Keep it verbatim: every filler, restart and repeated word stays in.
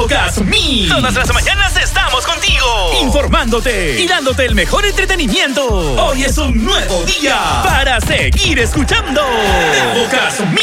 Evocas Me. Todas las mañanas estamos contigo, informándote y dándote el mejor entretenimiento. Hoy es un nuevo día para seguir escuchando Evocas Me.